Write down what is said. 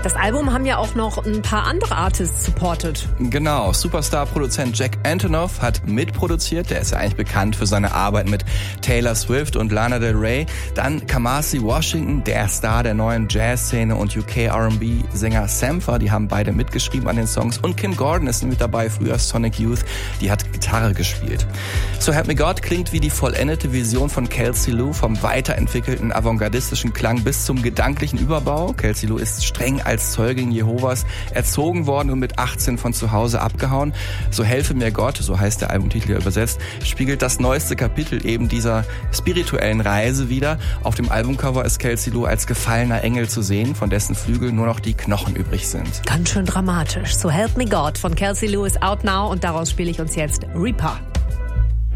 Das Album haben ja auch noch ein paar andere Artists supported. Genau, Superstar-Produzent Jack Antonoff hat mitproduziert. Der ist ja eigentlich bekannt für seine Arbeit mit Taylor Swift und Lana Del Rey. Dann Kamasi Washington, der Star der neuen Jazzszene, und UK-R&B-Sänger Sampha, die haben beide mitgeschrieben an den Songs. Und Kim Gordon ist mit dabei, früher Sonic Youth, die hat Gitarre gespielt. So Help Me God klingt wie die vollendete Vision von Kelsey Lou, vom weiterentwickelten avantgardistischen Klang bis zum gedanklichen Überbau. Kelsey Lou ist streng als Zeugin Jehovas erzogen worden und mit 18 von zu Hause abgehauen. So Helfe mir Gott, so heißt der Albumtitel ja übersetzt, spiegelt das neueste Kapitel eben dieser spirituellen Reise wider. Auf dem Albumcover ist Kelsey Lou als gefallener Engel zu sehen, von dessen Flügeln nur noch die Knochen übrig sind. Ganz schön dramatisch. So Help Me God von Kelsey Lou ist out now und daraus spiele ich uns jetzt Reaper.